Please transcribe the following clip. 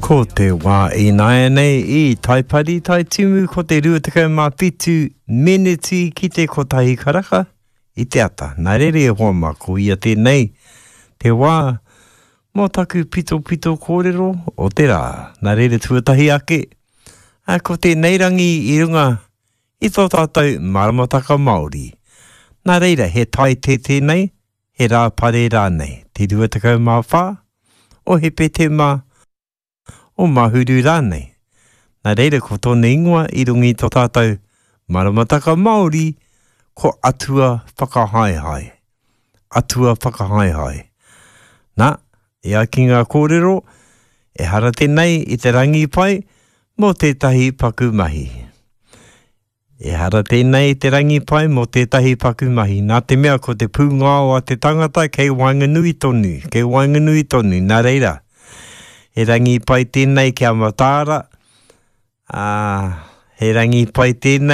Ko te wā I nai nei I taipari tai timu ko te ruataka mā pitu miniti ki te kotahi karaka I te ata. Nā rere hoa mā ko ia tēnei te wā mō taku pito kōrero o te rā. Nā rere tuatahi ake. Ko tēnei rangi I runga I tō tātou maramataka Māori. Nā reira he tai tēnei, he rā pare rānei. Te ruataka mā whā o he pete mā o mahuru rānei. Nā reira ko tōna ingoa I rungi tō tātou maramataka Māori ko atua whakahaihai. Atua whakahaihai. Nā, ia ki ngā kōrero, e hara tēnei I te rangi pai mō tētahi pakumahi. E hara tēnei te rangi pai mō tētahi pakumahi. Nā te mea ko te pūngā o te tangata kei wainganui tonu. Kei wainganui tonu. Nā reira. He rangi pai tēnei kia matāra. He rangi pai tēnei.